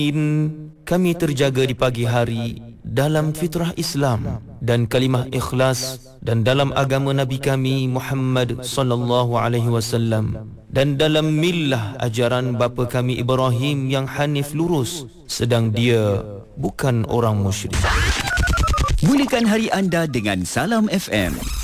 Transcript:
Kami terjaga di pagi hari dalam fitrah Islam dan kalimah ikhlas dan dalam agama Nabi kami Muhammad sallallahu alaihi wasallam dan dalam millah ajaran bapa kami Ibrahim yang hanif lurus, sedang dia bukan orang musyrik. Mulakan hari anda dengan Salam FM.